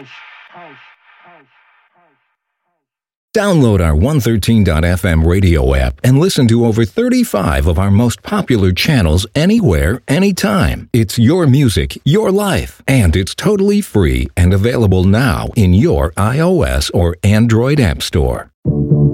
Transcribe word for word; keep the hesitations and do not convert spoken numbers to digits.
Download our one thirteen dot f m radio app and listen to over thirty-five of our most popular channels anywhere, anytime. It's your music, your life, and it's totally free and available now in your iOS or Android app store.